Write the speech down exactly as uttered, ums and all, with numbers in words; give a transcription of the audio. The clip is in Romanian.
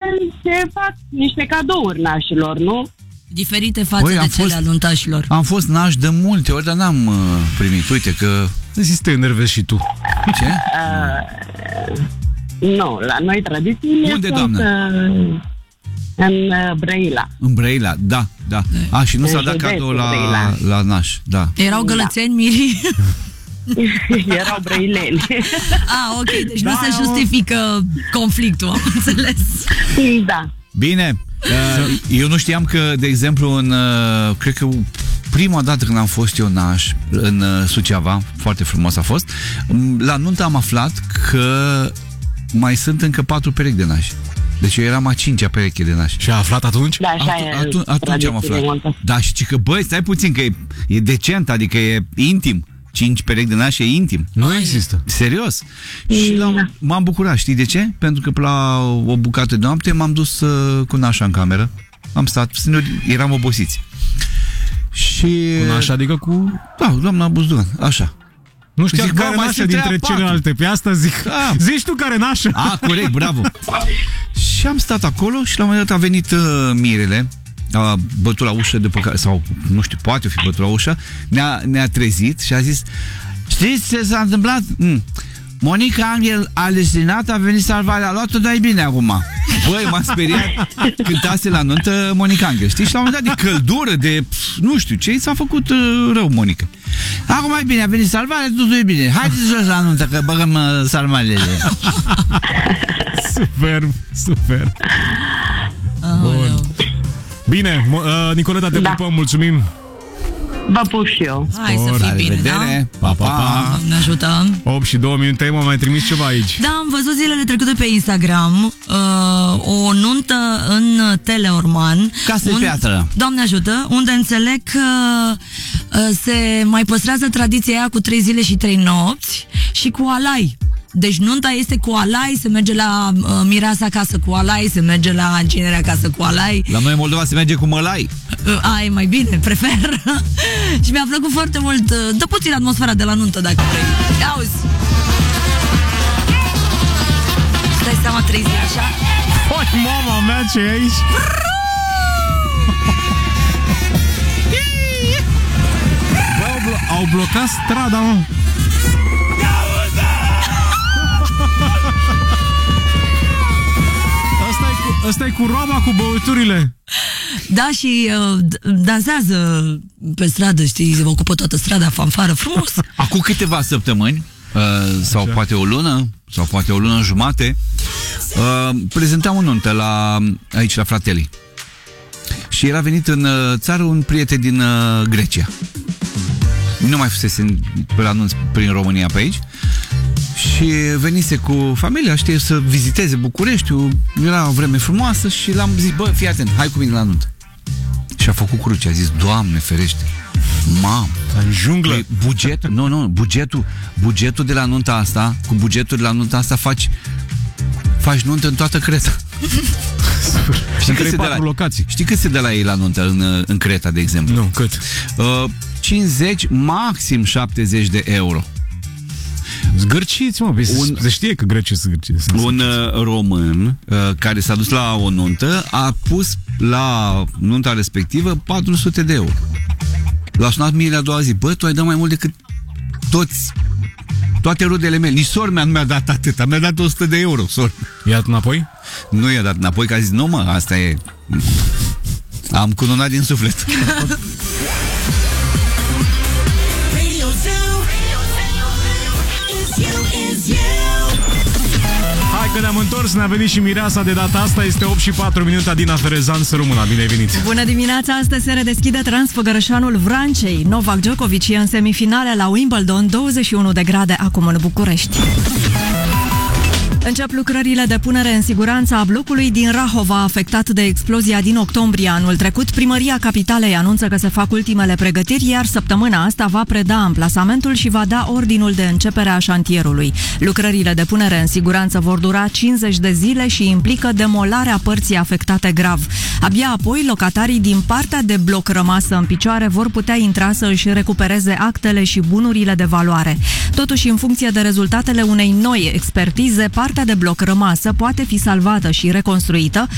se fac niște cadouri nașilor, nu? Diferite față Băi, de am cele fost- al untașilor. Am fost naș de multe ori, dar n-am uh, primit. Uite că... Zici să te enervezi și tu. Ce? Uh, nu, la noi tradițiile Unde, sunt doamnă? uh, în uh, Brăila. În Brăila, da, da. A, și nu În s-a dat județul cadou la, Brăila. la naș, da. Erau gălățeni, Miri? Erau brăileni. Ah, ok, deci Da, nu se mă. justifică conflictul, am înțeles. Da. Bine, uh, eu nu știam că, de exemplu, în, uh, cred că prima dată când am fost eu naș în uh, Suceava, foarte frumos a fost, m, la nuntă am aflat că mai sunt încă patru perechi de nași. Deci eu eram a cincea pereche de nași. Și a aflat atunci? Da, așa Atu- e. atu- atunci am aflat. multe. Da, și că, băi, stai puțin, că e, e decent, adică e intim. Cinci perechi de nași e intim. Nu există. Serios. Și l-am, m-am bucurat, știi de ce? Pentru că la o bucată de noapte m-am dus uh, cu nașa în cameră. Am stat, eram obosiți. Și... Un așa, adică cu... Da, doamna Buzdugan, așa. Nu știu Zic, care bă, mai nașă sunt dintre treia patru. celelalte. Pe asta zic. Da. Zici tu care nașă. A, corect, bravo. Și am stat acolo și la un moment dat a venit uh, Mirele, a bătut la ușă după care, sau nu știu, poate fi bătut la ușă, ne-a, ne-a trezit și a zis: știți ce s-a întâmplat? Mm. Monica Angel a lesinat, a venit salvarea, a luat-o, dar e bine acum. Băi, m-a speriat. Cântase la nuntă Monica Angel, știi? Și la un moment dat de căldură, de pf, nu știu ce, i s-a făcut uh, rău Monica. Acum e bine, a venit salvarea, totul e bine. Haideți jos la nuntă, că băgăm uh, sarmalele. Super, super. Aoleu. Bine, mo- uh, Nicoleta, te Da. pupăm, mulțumim. Vă pup și eu. Hai să Spor, fii bine, da? Revedere. Pa, pa, pa. Ne ajută. opt și două minute, m-a mai trimis ceva aici. Da, am văzut zilele trecute pe Instagram uh, o nuntă în Teleorman. Casă de piatră. Doamne ajută, unde înțeleg că uh, se mai păstrează tradiția aia cu trei zile și trei nopți și cu alai. Deci nunta este cu alai, se merge la uh, mireasa acasă cu alai, se merge la ginerea acasă cu alai. La noi în Moldova se merge cu mălai. Uh, ai mai bine, prefer. Și mi-a plăcut foarte mult. Uh, dă puțin atmosfera de la nuntă, dacă vrei. Ia auzi. Stai seama, trei zile așa? Oi, mama mea, ce e aici? Bă, au, blo- au blocat strada, mă. Asta e cu, asta e cu roba, cu băuturile. Da, și uh, d- dansează pe stradă, știi, se ocupă toată strada, fanfară, frumos. Acum câteva săptămâni, uh, sau Așa. poate o lună, sau poate o lună jumate, uh, prezentam o nuntă la, aici la Fratelli. Și era venit în uh, țară un prieten din uh, Grecia. Nu mai fusese în- pe la anunț prin România pe aici. Și venise cu familia, știi, să viziteze Bucureștiul. Era o vreme frumoasă și l-am zis: bă, fii atent, hai cu mine la nuntă. Și a făcut cruce, a zis: Doamne ferește, mamă, În junglă. păi, buget, nu, nu, bugetul, bugetul de la nunta asta, cu bugetul de la nunta asta faci faci nuntă în toată Creta. Știi cât se dă la, locații. știi cât se dă la ei la nuntă în, în Creta, de exemplu? Nu, cât? Uh, cincizeci, maxim șaptezeci de euro. Zgârciți, mă, Un- se știe că grecii sunt zgârciți. Un uh, român uh, care s-a dus la o nuntă a pus la nunta respectivă patru sute de euro. L-a sunat mie a doua zi: bă, tu ai dat mai mult decât toți, toate rudele mele. Nici sor mea nu mi-a dat atâta, mi-a dat o sută de euro, sor. Ia înapoi? Nu i-a dat înapoi, că a zis: nu mă, asta e... Am cununat din suflet. Hai că ne-am întors, ne-a venit și mireasa de data asta. Este opt și patru minute, Adina Ferezan, să rămână. Bine ai venit! Bună dimineața! Astăzi se redeschide Transfăgărășanul Vrancei. Novak Djokovic e în semifinale la Wimbledon, douăzeci și unu de grade acum în București. Încep lucrările de punere în siguranță a blocului din Rahova, afectat de explozia din octombrie anul trecut. Primăria Capitalei anunță că se fac ultimele pregătiri, iar săptămâna asta va preda amplasamentul și va da ordinul de începere a șantierului. Lucrările de punere în siguranță vor dura cincizeci de zile și implică demolarea părții afectate grav. Abia apoi, locatarii din partea de bloc rămasă în picioare vor putea intra să își recupereze actele și bunurile de valoare. Totuși, în funcție de rezultatele unei noi expertize, partea de bloc rămasă poate fi salvată și reconstruită,